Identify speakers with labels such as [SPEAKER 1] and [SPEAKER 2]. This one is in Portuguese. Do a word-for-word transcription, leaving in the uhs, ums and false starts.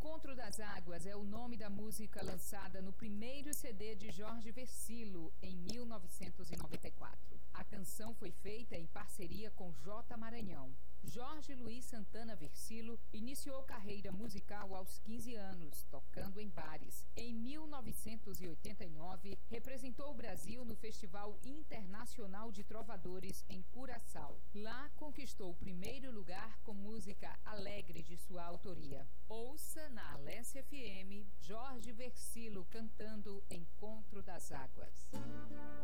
[SPEAKER 1] Encontro das Águas é o nome da música lançada no primeiro C D de Jorge Vercillo, em mil novecentos e noventa e quatro. A canção foi feita em parceria com J. Maranhão. Jorge Luiz Santana Vercillo iniciou carreira musical aos quinze anos, tocando em bares. Em mil novecentos e oitenta e nove, representou o Brasil no Festival Internacional de Trovadores em Curaçao. Lá, conquistou o primeiro lugar com música alegre de sua autoria. Ouça na Alesse F M, Jorge Vercillo cantando Encontro das Águas.